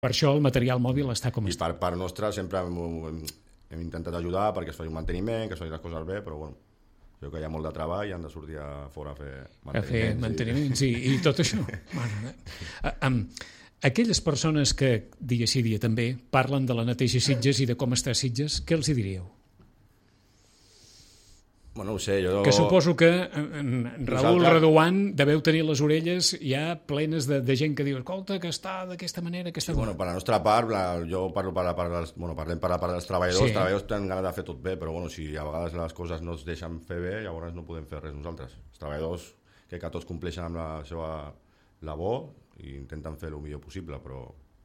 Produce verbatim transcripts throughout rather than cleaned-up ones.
Per això el material mòbil està com I està. per part nostra sempre hem, hem, hem intentat ajudar perquè es faci un manteniment, que es faci les coses bé, però bueno, crec que hi ha molt de treball i han de sortir a fora a fer manteniments. A fer manteniments i, i tot això. Bueno, eh, um, aquelles persones que dia sí dia també parlen de la neteja a Sitges i de com està Sitges, què els hi diríeu? Bueno, no ho sé, jo... Que suposo que en Raül Nosaltres... Reduant deveu tenir les orelles ja plenes de, de gent que diu escolta, que està d'aquesta manera, que està... Sí, bueno, per la nostra part, la, jo parlo per la part dels, bueno, parlem per la part dels treballadors, sí. Els treballadors tenen ganes de fer tot bé, però bueno, si a vegades les coses no es deixen fer bé, llavors no podem fer res nosaltres. Els treballadors, crec que tots compleixen amb la seva labor i intenten fer el millor possible, però...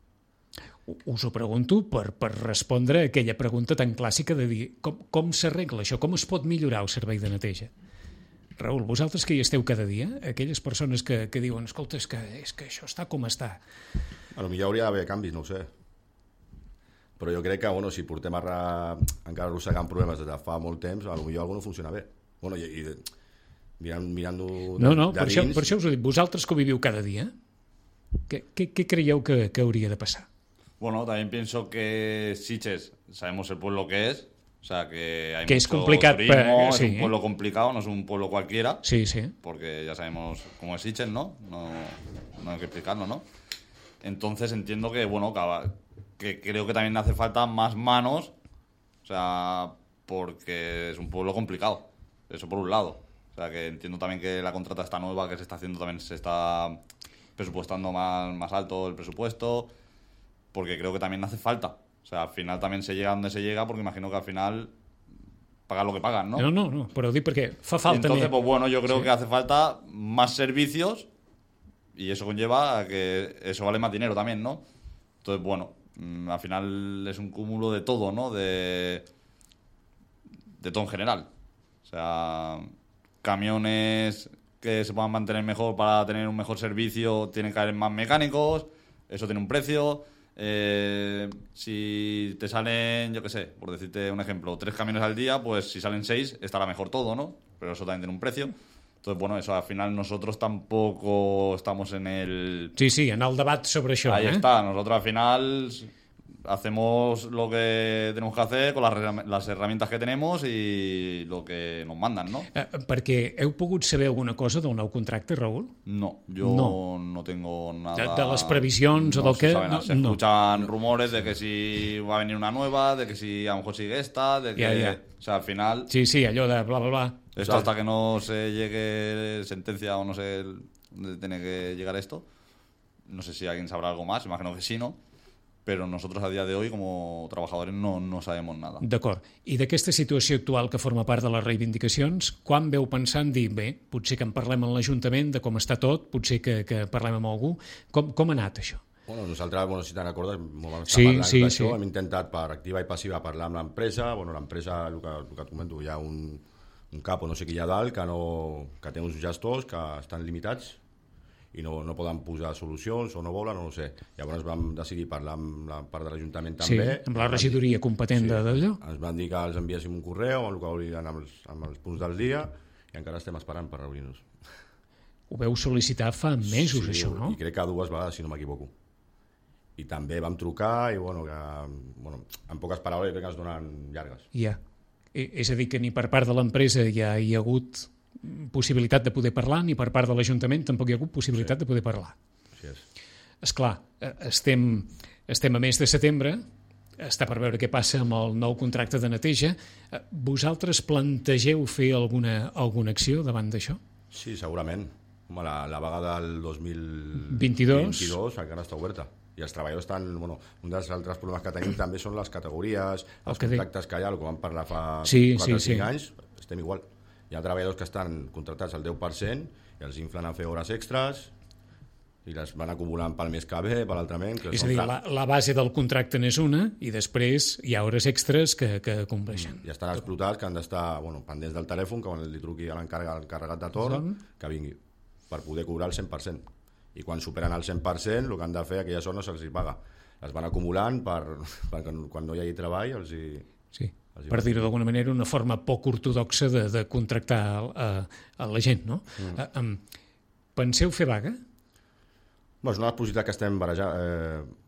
Us ho pregunto per, per respondre a aquella pregunta tan clàssica de dir com, com s'arregla això, com es pot millorar el servei de neteja? Raül, vosaltres que hi esteu cada dia, aquelles persones que, que diuen escolta, és que, és que això està com està. A lo millor hauria d'haver canvis, no ho sé. Però jo crec que, bueno, si portem a encara arrossegant problemes des de fa molt temps, a lo millor alguna no funciona bé. Bueno, i, i mirant, mirant-ho no, no, de per, dins... això, per això us ho dic, vosaltres que ho viviu cada dia, què, què, què creieu que, que hauria de passar? Bueno, también pienso que Sitges, sabemos el pueblo que es, o sea, que hay que mucho es complicado, turismo, pero, es sí, un pueblo complicado, no es un pueblo cualquiera, sí, sí. porque ya sabemos cómo es Sitges, ¿no? No, no hay que explicarlo, ¿no? Entonces entiendo que, bueno, que, que creo que también hace falta más manos, o sea, porque es un pueblo complicado, eso por un lado. O sea, que entiendo también que la contrata está nueva, que se está haciendo también, se está presupuestando más, más alto el presupuesto, porque creo que también hace falta. O sea, al final también se llega donde se llega, porque imagino que al final pagan lo que pagan, ¿no? No, no, no, però dic perquè fa falta... Entonces, pues bueno, yo creo sí. que hace falta más servicios y eso conlleva a que eso vale más dinero también, ¿no? Entonces, bueno, mmm, al final es un cúmulo de todo, ¿no? De, de todo en general. O sea, camiones que se puedan mantener mejor para tener un mejor servicio, tienen que haber más mecánicos, eso tiene un precio... Eh, si te salen, yo qué sé, por decirte un ejemplo, tres camiones al día, pues si salen seis estará mejor todo, ¿no? Pero eso también tiene un precio. Entonces, bueno, eso al final nosotros tampoco estamos en el... Sí, sí, en el debat sobre això. Ahí eh? está, nosotros al final hacemos lo que tenemos que hacer con las, las herramientas que tenemos y lo que nos mandan, ¿no? Eh, perquè heu pogut saber alguna cosa del nou contracte, Raül? No, yo no, no tengo nada... De, de les previsions no o del se que... sabe nada. No, se no. escuchan rumores de que si va a venir una nueva, de que si a lo mejor sigue esta, de que... Ya, ya. O sea, al final... Sí, sí, allò de bla, bla, bla. Esto hasta que no se llegue sentencia o no sé dónde tiene que llegar esto. No sé si alguien sabrá algo más, imagino que sí, ¿no? Pero nosotros a día de hoy como trabajadores no, no sabemos nada. D'acord. I d'aquesta situació actual que forma part de les reivindicacions, quan veu pensar en dir, bé, potser que en parlem amb l'Ajuntament de com està tot, potser que, que parlem amb algú, com, com ha anat això? Bueno, nosaltres, bueno, si te'n recordes, vam estar Sí, parlant sí, d'això, sí. hem intentat per activa i passiva parlar amb l'empresa, bueno, l'empresa, el que, el que et comento, hi ha un, un cap o no sé qui hi ha dalt que, no, que té uns gestors que estan limitats i no, no poden posar solucions o no volen, no ho sé. Llavors vam decidir parlar amb la part de l'Ajuntament també. Sí, amb la regidoria competent sí, d'allò. Ens van dir que els enviéssim un correu amb el que volien amb els, amb els punts del dia i encara estem esperant per reunir-nos. Ho veu sol·licitar fa mesos, sí, això, no? I crec que dues vegades, si no m'equivoco. I també vam trucar i, bueno, que, bueno, en poques paraules crec que ens donen llargues. Ja. És a dir, que ni per part de l'empresa ja hi ha hagut possibilitat de poder parlar, ni per part de l'Ajuntament tampoc hi ha hagut possibilitat sí. de poder parlar. Així és. Esclar, estem, estem a mes de setembre, està per veure què passa amb el nou contracte de neteja. Vosaltres plantegeu fer alguna, alguna acció davant d'això? Sí, segurament. Home, la, la vaga del dos mil vint-i-dos vint-i-dos encara està oberta. I els treballadors estan... Bueno, un dels altres problemes que tenim també són les categories, els que contractes dic. que hi ha, el que vam parlar fa sí, quatre o sí, cinc sí. anys, estem igual. Hi ha treballadors que estan contractats al deu per cent i els inflen a fer hores extres i les van acumulant pel mes que ve, per l'altre mes... És a dir, la, la base del contracte n'és una i després hi ha hores extres que, que compleixen. I estan explotats que han d'estar bueno, pendents del telèfon, que quan li truqui a l'encarregat de torn, que vingui, per poder cobrar el cent per cent. I quan superen el cent per cent, el que han de fer, aquella zona se'ls hi paga. Les van acumulant per, per quan no hi hagi treball, els hi... Sí, per dir-ho d'alguna manera, una forma poc ortodoxa de, de contractar a, a la gent, no? Mm. Uh, um, penseu fer vaga? Bueno, és una possibilitat que estem barejant, eh,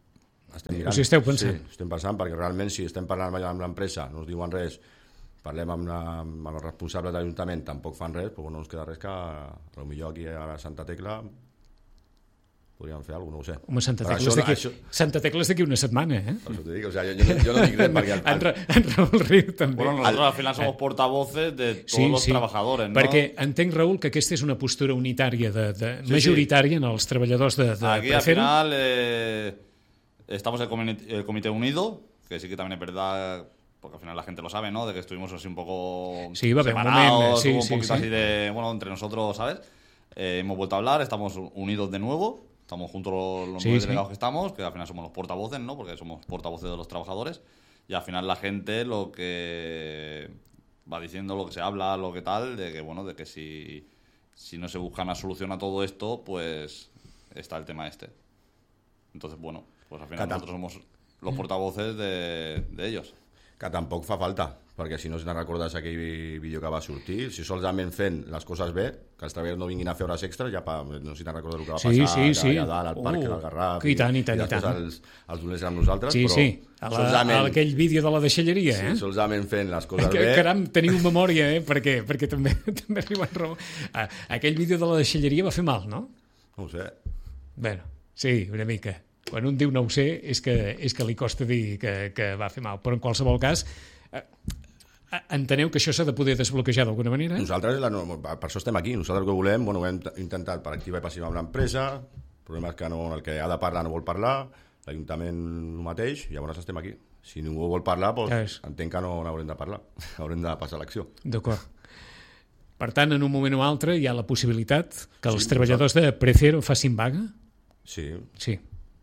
Estem mirant. O sigui, esteu pensant. Sí, estem pensant, perquè realment si estem parlant amb l'empresa, no ens diuen res, parlem amb, la, amb els responsables de l'Ajuntament, tampoc fan res, però no ens queda res que potser aquí a la Santa Tecla podríem fer alguna cosa, no ho sé. Home, Santa Tecla, això, això... Santa Tecla és d'aquí una setmana, eh? Per això t'ho dic, o sea, jo, jo, jo no dic res perquè... En, en Raúl Riu també. Bueno, nosotros al final somos portavoces de todos sí, los sí. trabajadores, ¿no? Perquè entenc, Raúl, que aquesta és una postura unitària, de, de, sí, majoritària sí. en els treballadors de, de Aquí Precero. Al final eh, estamos el comité, el comité unido, que sí que también es verdad, porque al final la gente lo sabe, ¿no? De que estuvimos así un poco sí, va separados, un moment, sí, un sí, poquito sí. así de, bueno, entre nosotros, ¿sabes? Eh, hemos vuelto a hablar, estamos unidos de nuevo. Estamos juntos los, los sí, nueve sí. delegados que estamos, que al final somos los portavoces, ¿no? Porque somos portavoces de los trabajadores. Y al final la gente lo que va diciendo, lo que se habla, lo que tal, de que, bueno, de que si, si no se busca una solución a todo esto, pues está el tema este. Entonces, bueno, pues al final nosotros somos los portavoces de, de ellos. Que tampoc fa falta, perquè si no se'n recordes aquell vídeo que va sortir, si solament fent les coses bé, que els treballadors no vinguin a fer hores extres, ja pa, no sé si te'n recordes el que va sí, passar, sí, sí. allà dalt, al parc, uh, al Garraf, i, tant, i, tant, i després i els, els dolents érem nosaltres, sí, però sí. A la, solament... a aquell vídeo de la deixalleria, eh? Sí, solament fent les coses que, bé... Caram, teniu memòria, eh? Perquè, perquè també, també riuen raó. Ah, aquell vídeo de la deixalleria va fer mal, no? No ho sé. Bueno, sí, una mica. Quan un diu no ho sé, és que, és que li costa dir que, que va fer mal. Però en qualsevol cas... Eh, enteneu que això s'ha de poder desbloquejar d'alguna manera? Nosaltres, la, per això estem aquí. Nosaltres el que volem, bueno, ho hem intentat per activa i passiva amb l'empresa, el problema és que no, el que ha de parlar no vol parlar, l'Ajuntament el mateix, i llavors estem aquí. Si ningú vol parlar, doncs, entenc que no n'haurem de parlar, haurem de passar l'acció. D'acord. Per tant, en un moment o altre hi ha la possibilitat que els sí, treballadors de Precero facin vaga? Sí. Sí.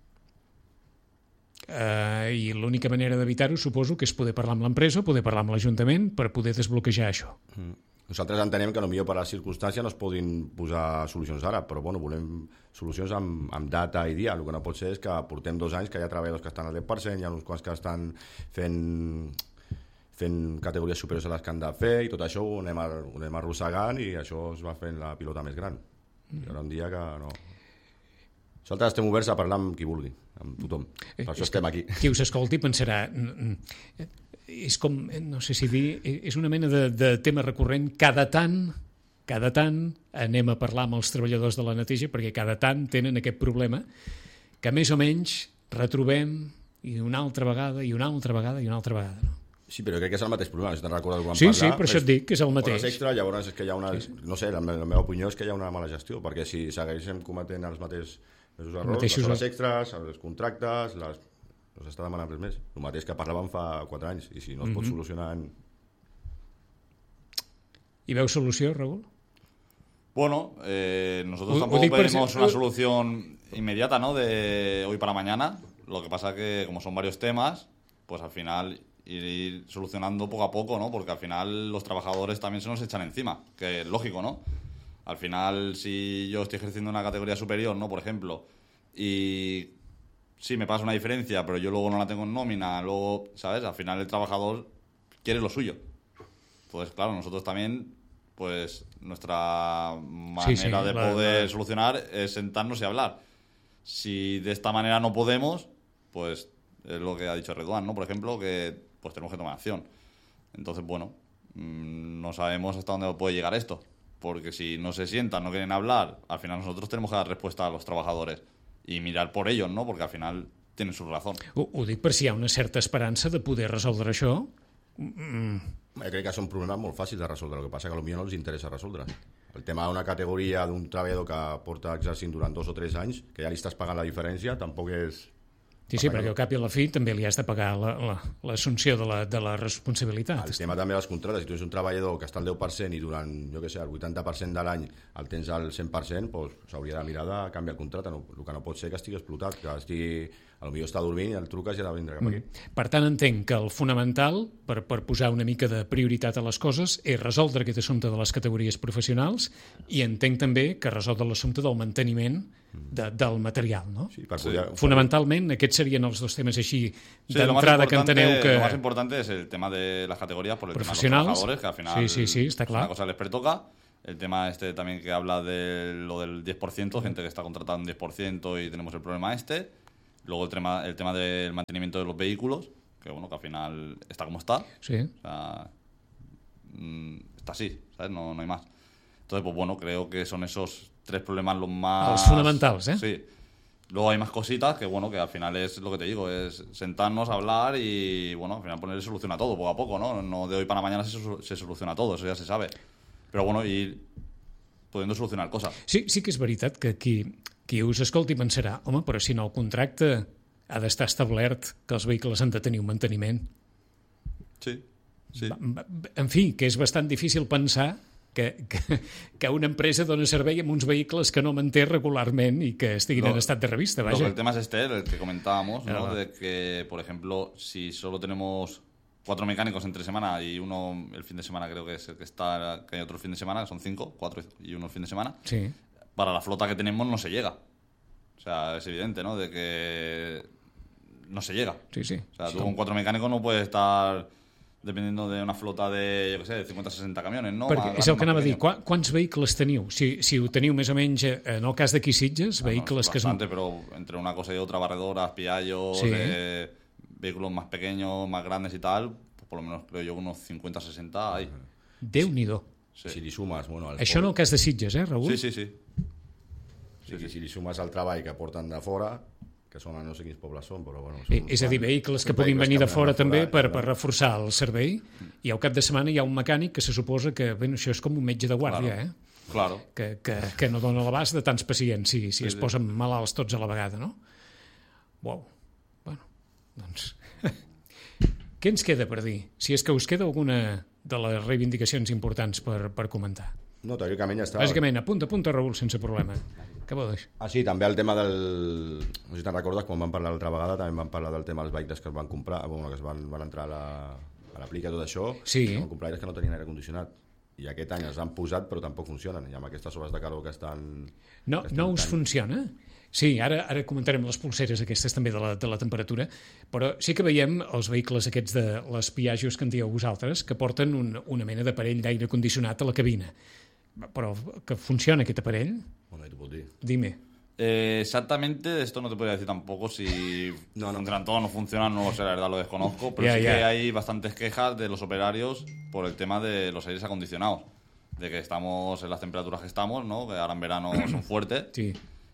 Uh, i l'única manera d'evitar-ho suposo que és poder parlar amb l'empresa, poder parlar amb l'Ajuntament per poder desbloquejar això. Mm. Nosaltres entenem que potser per les circumstàncies no es podin posar solucions ara, però bueno, volem solucions amb, amb data i dia. El que no pot ser és que portem dos anys que hi ha treballadors que estan al deu per cent, hi ha uns quants que estan fent, fent categories superiors a les que han de fer, i tot això ho anem, ho anem arrossegant i això es va fent la pilota més gran. Mm. Hi haurà un dia que no... Nosaltres estem oberts a parlar amb qui vulgui, amb tothom. Per això estem aquí. Qui us escolti pensarà... És com, no sé si dir, és una mena de, de tema recurrent. Cada tant, cada tant anem a parlar amb els treballadors de la neteja perquè cada tant tenen aquest problema que més o menys retrobem i una altra vegada, i una altra vegada, i una altra vegada. No? Sí, però crec que és el mateix problema. Si te'n recordes quan sí, parlar... Sí, per això et dic que és el mateix. Hores extra, llavors és que hi ha una... Sí, sí. No sé, la, la meva opinió és que hi ha una mala gestió, perquè si segueixem cometent els mateixos errors, les hores extres, els contractes, les... no s'està demanant res més. El mateix que parlàvem fa quatre anys, i si no es mm-hmm. pot solucionar... En... ¿Y veo solución, Raúl? Bueno, eh, nosotros tampoco pedimos per... una solución inmediata, ¿no? De hoy para mañana. Lo que pasa que, como son varios temas, pues al final ir solucionando poco a poco, ¿no? Porque al final los trabajadores también se nos echan encima, que es lógico, ¿no? Al final, si yo estoy ejerciendo una categoría superior, ¿no? Por ejemplo, y sí me pasa una diferencia, pero yo luego no la tengo en nómina, luego, ¿sabes? Al final el trabajador quiere lo suyo. Pues claro, nosotros también, pues nuestra manera sí, sí, de la, poder la... solucionar es sentarnos y hablar. Si de esta manera no podemos, pues es lo que ha dicho Reduán, ¿no? Por ejemplo, que pues tenemos que tomar acción. Entonces, bueno, mmm, no sabemos hasta dónde puede llegar esto. Porque si no se sientan, no quieren hablar, al final nosotros tenemos que dar respuesta a los trabajadores i mirar por ellos, no? Porque al final tienen su razón. Ho, ho dic per si hi ha una certa esperança de poder resoldre això. Mm. Jo crec que són problemes molt fàcils de resoldre, el que passa que potser no els interessa resoldre. El tema d'una categoria d'un treballador que porta exercint durant dos o tres anys, que ja li estàs pagant la diferència, tampoc és... Sí, sí, perquè al cap i a la fi també li has de pagar l'assumpció de, la, de la responsabilitat. El tema també dels contractes, si tu ets un treballador que està al deu per cent i durant, jo què sé, el vuitanta per cent de l'any el tens al cent per cent, doncs s'hauria de mirar de canviar el contracte. No, el que no pot ser que estigui explotat, que estigui, potser està dormint i el truques i ha de vindre cap aquí. Mm. Per tant, entenc que el fonamental, per, per posar una mica de prioritat a les coses, és resoldre aquest assumpte de les categories professionals i entenc també que resoldre l'assumpte del manteniment de, del material, ¿no? Sí, per poder... Fonamentalment, aquests serien els dos temes així sí, d'entrada que enteneu que... Lo más importante es el tema de las categorías por el tema de los trabajadores, que al final sí, sí, sí, está claro. Una cosa les pertoca. El tema este también que habla de lo del diez por ciento, gente que está contratada un diez por ciento y tenemos el problema este. Luego el tema, el tema del mantenimiento de los vehículos, que bueno, que al final está como está. Sí. O sea, está así, ¿sabes? No, no hay más. Entonces, pues bueno, creo que son esos tres problemas los más... Los fundamentals, eh? Sí. Luego hay más cositas que, bueno, que al final es lo que te digo, es sentarnos, hablar y, bueno, al final ponerle solución a todo, poco a poco, ¿no? No de hoy para mañana se, se soluciona todo, eso ya se sabe. Però, bueno, ir podent solucionar coses. Sí, sí que és veritat que qui, qui us escolti pensarà, home, però si en el contracte ha d'estar establert que els vehicles han de tenir un manteniment. Sí, sí. En fi, que és bastant difícil pensar que, que, que una empresa dona servei amb uns vehicles que no manté regularment i que estiguin no, en estat de revista. Vaja. Lo, el tema es este, el que comentábamos, ¿no? De que, por ejemplo, si solo tenemos cuatro mecánicos entre semana y uno el fin de semana, creo que es el que está, que hay otro fin de semana, que son cinco, cuatro y uno el fin de semana, sí. Para la flota que tenemos no se llega. O sea, es evidente, ¿no? De que no se llega. Sí, sí. O sea, sí. tú con cuatro mecànicos no puedes estar dependiendo de una flota de, jo què sé, de cinquanta a sesenta camiones, no? Perquè és el que anava a dir. Qu quants vehicles teniu? Si, si ho teniu més o menys, en el cas d'aquí Sitges, no, vehicles no, que... Bastante, pero entre una cosa y otra, barredoras, piallos, sí. eh, vehículos más pequeños, más grandes y tal, pues por lo menos creo yo unos cincuenta a sesenta hay. Déu-n'hi-do. Sí. Si li sumes... Bueno, Això en el cas de Sitges, eh, Raül? Sí, sí, sí. Sí, sí, si li sumes el treball que porten de fora, que són a no sé quins pobles són, però bueno... Són, és a dir, vehicles que puguin venir de fora també per, per reforçar el servei, i al cap de setmana hi ha un mecànic que se suposa que, bé, això és com un metge de guàrdia, claro, eh? Claro. Que, que, que no dona l'abast de tants pacients, si, si sí, es posen malalts tots a la vegada, no? Uau. Bueno, doncs... Què ens queda per dir? Si és que us queda alguna de les reivindicacions importants per, per comentar. No, teòricament ja està. Bàsicament, apunta, apunta, Raül, sense problema. Què vol dir? Ah, sí, també el tema del... No sé si te'n recordes, quan vam parlar l'altra vegada, també vam parlar del tema dels vehicles que es van comprar, bueno, que es van, van entrar a la, a l'aplica, tot això, sí. Que van comprar aires que no tenien aire condicionat. I aquest any els han posat, però tampoc funcionen. I amb aquestes obres de calor que estan... No, que estan no us tant... funciona? Sí, ara, ara comentarem les pulseres aquestes també de la, de la temperatura, però sí que veiem els vehicles aquests de les Piaggio que en dieu vosaltres, que porten un, una mena d'aparell d'aire condicionat a la cabina. Però que funciona aquest aparell? Bueno, t'ho puc dir. Dime. Eh, exactamente, esto no te podría decir tampoco si no, no. funcionan todos, no funcionan, no lo sé, la verdad lo desconozco, pero yeah, sí yeah. que hay bastantes quejas de los operarios por el tema de los aires acondicionados, de que estamos en las temperaturas que estamos, ¿no? Que ahora en verano son fuertes. Sí.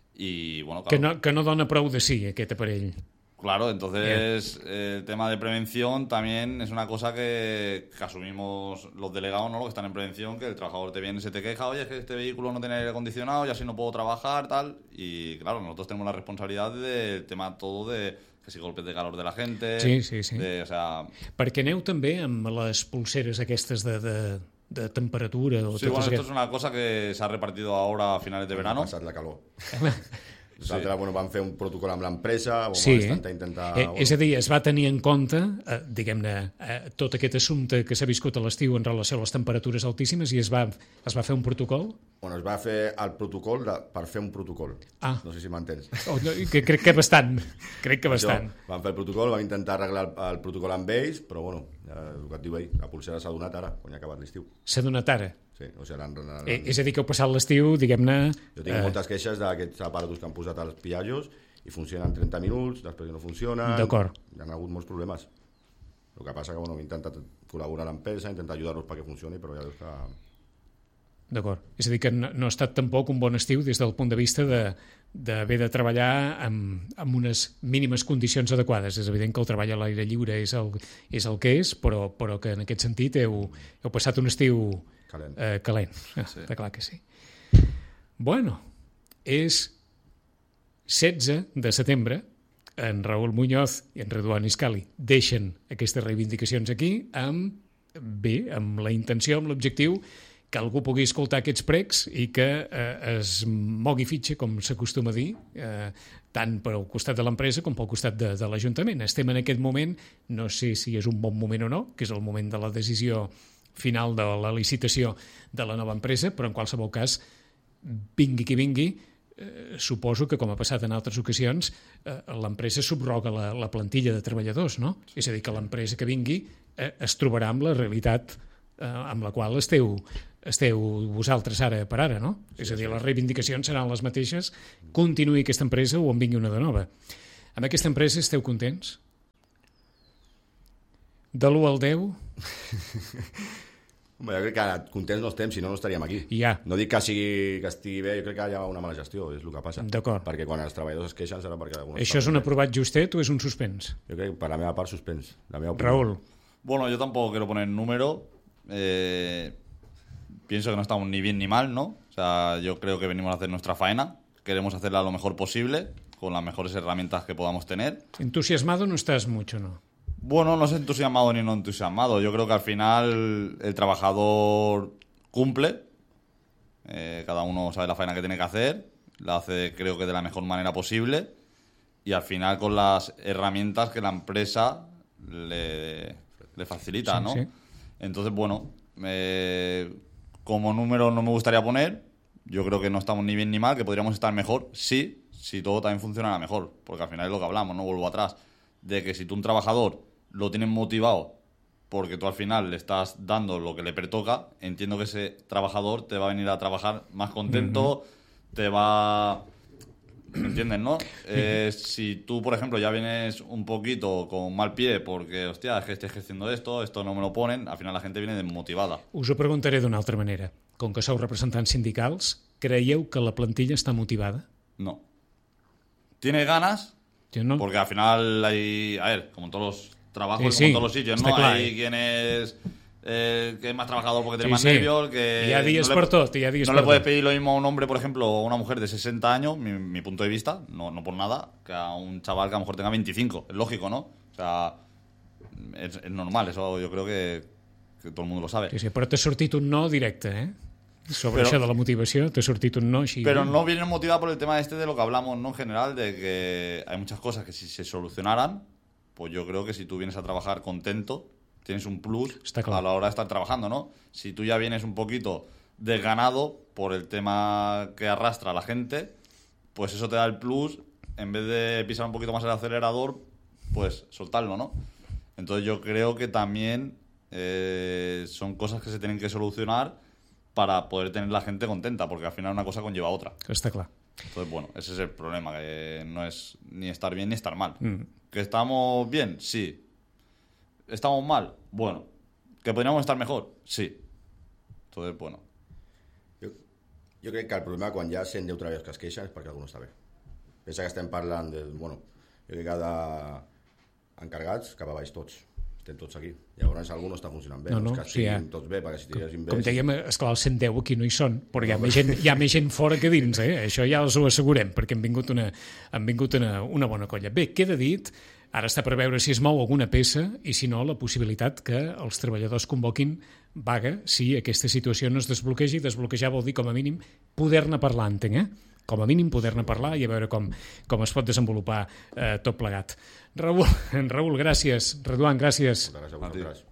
Y bueno, claro. Que no, que no dona prou de sí, aquest aparell. Claro, entonces yeah. el tema de prevención también es una cosa que, que asumimos los delegados, ¿no? Los que están en prevención, que el trabajador te viene y se te queja, oye, es que este vehículo no tiene aire acondicionado y así no puedo trabajar, tal. Y claro, nosotros tenemos la responsabilidad del tema todo de que si golpes de calor de la gente... Sí, sí, sí. De, o sea... Perquè aneu també amb les pulseres aquestes de... de... de temperatura o sí, bueno, aquest... esto es una cosa que se ha repartido ahora a finales de verano. Ha passat la calor. Nosaltres, sí. bueno, vam fer un protocol amb l'empresa, vam sí. intentar... intentar eh, bueno. És a dir, es va tenir en compte, eh, diguem-ne, eh, tot aquest assumpte que s'ha viscut a l'estiu en relació a les temperatures altíssimes i es va, es va fer un protocol? Bueno, es va fer el protocol de, per fer un protocol. Ah. No sé si m'entens. Oh, no, que, crec que bastant. Crec que bastant. Això, vam fer el protocol, vam intentar arreglar el, el protocol amb ells, però bueno, ja, el que et diu ell, la pulsera s'ha donat ara, quan ja ha acabat l'estiu. S'ha donat ara? Sí, o sigui, han, han, eh, és a dir, que heu passat l'estiu, diguem-ne... Jo tinc eh... moltes queixes d'aquests aparatos que han posat als Piaggios i funcionen trenta minuts, després no funcionen... D'acord. Hi ha hagut molts problemes. El que passa que bueno, hem intentat col·laborar a l'empresa, intentar ajudar-los perquè funcioni, però ja veus que... D'acord. És a dir, que no, no ha estat tampoc un bon estiu des del punt de vista d'haver de, de treballar amb, amb unes mínimes condicions adequades. És evident que el treball a l'aire lliure és el, és el que és, però, però que en aquest sentit heu, heu passat un estiu calent. Eh, calent. Ah, sí. Està clar que sí. Bueno, és setze de setembre, en Raül Muñoz i en Reduan Iscali deixen aquestes reivindicacions aquí amb, bé, amb la intenció, amb l'objectiu que algú pugui escoltar aquests pregs i que eh, es mogui fitxa, com s'acostuma a dir, eh, tant pel costat de l'empresa com pel costat de, de l'Ajuntament. Estem en aquest moment, no sé si és un bon moment o no, que és el moment de la decisió final de la licitació de la nova empresa, però en qualsevol cas, vingui qui vingui, eh, suposo que, com ha passat en altres ocasions, eh, l'empresa subroga la, la plantilla de treballadors, no? És a dir, que l'empresa que vingui eh, es trobarà amb la realitat eh, amb la qual esteu, esteu vosaltres ara per ara, no? Sí, és a dir, les reivindicacions seran les mateixes, continuï aquesta empresa o en vingui una de nova. Amb aquesta empresa esteu contents? De l'u al deu? Home, jo crec que contents no estem, si no, no estaríem aquí. Ja. No dic que, sigui, que estigui bé, jo crec que hi ha una mala gestió, és el que passa. D'acord. Perquè quan els treballadors es queixen serà perquè... Això és un aprovat justet o és un suspens? Jo crec que per la meva part suspens. La meva opinió. Raúl. Bueno, yo tampoco quiero poner número. Eh, pienso que no estamos ni bien ni mal, ¿no? O sea, yo creo que venimos a hacer nuestra faena. Queremos hacerla lo mejor posible, con las mejores herramientas que podamos tener. Entusiasmado no estás mucho, ¿no? Bueno, no sé entusiasmado ni no entusiasmado. Yo creo que al final el trabajador cumple. Eh, cada uno sabe la faena que tiene que hacer. La hace, creo que de la mejor manera posible. Y al final con las herramientas que la empresa le, le facilita, Sí, ¿no? sí. Entonces, bueno, eh, como número no me gustaría poner. Yo creo que no estamos ni bien ni mal, que podríamos estar mejor, sí, si todo también funcionara mejor. Porque al final es lo que hablamos, no vuelvo atrás. De que si tú un trabajador lo tienes motivado porque tú al final le estás dando lo que le pertoca, entiendo que ese trabajador te va a venir a trabajar más contento, uh-huh. te va... ¿Me entiendes, no? Eh, si tú, por ejemplo, ya vienes un poquito con mal pie porque, hostia, es que estoy ejerciendo esto, esto no me lo ponen, al final la gente viene desmotivada. Us ho preguntaré d'una altra manera. Com que sou representants sindicals, creieu que la plantilla està motivada? No. ¿Tiene ganas? Jo no. Porque al final hay, a ver, como en todos los trabajos, Sí, sí, como en todos los sitios, está ¿no? claro. Hay quien es, eh, que es más trabajador porque tiene Sí, más sí. nervios, que... Hi ha dies no le- per tot, hi ha dies No per le puedes tot. pedir lo mismo a un hombre, por ejemplo, o a una mujer de sesenta años, mi, mi punto de vista, no, no por nada, que a un chaval que a lo mejor tenga veinticinco. Es lógico, ¿no? O sea, es, es normal, eso yo creo que, que todo el mundo lo sabe. Sí, sí, però t'ha sortit un no directe, eh? Sobre Però- això de la motivació, t'ha sortit un no així. Pero no viene motivado por el tema este de lo que hablamos, ¿no? En general, de que hay muchas cosas que si se solucionaran, pues yo creo que si tú vienes a trabajar contento, tienes un plus Está claro. a la hora de estar trabajando, ¿no? Si tú ya vienes un poquito desganado por el tema que arrastra a la gente, pues eso te da el plus, en vez de pisar un poquito más el acelerador, pues soltarlo, ¿no? Entonces yo creo que también eh, son cosas que se tienen que solucionar para poder tener la gente contenta, porque al final una cosa conlleva a otra. Està clar. Entonces, bueno, ese es el problema, que no es ni estar bien ni estar mal. Mm. ¿Que estamos bien? Sí. ¿Estamos mal? Bueno. ¿Que podríamos estar mejor? Sí. Entonces, bueno. Jo, jo crec que el problema quan hi ha cent deu treballadors que es queixen és perquè algú no està bé. Pensa que estem parlant de... Bueno, jo crec que d'encarregats cap a baix tots. Estem tots aquí. Llavors algú no està funcionant bé. No, no, és que sí, estiguin ja. tots bé, perquè si estiguessin bé... Com dèiem, esclar, els cent deu aquí no hi són, però hi ha, més gent, hi ha més gent fora que dins, eh? Això ja els ho assegurem, perquè han vingut una, han vingut una, una bona colla. Bé, queda dit, ara està per veure si es mou alguna peça i, si no, la possibilitat que els treballadors convoquin vaga si aquesta situació no es desbloquegi. Desbloquejar vol dir, com a mínim, poder-ne parlar, entenc, eh? Com a mínim poder-ne parlar i a veure com, com es pot desenvolupar eh, tot plegat. Raül, Raül, gràcies. Reduant, gràcies. Moltes gràcies a vosaltres.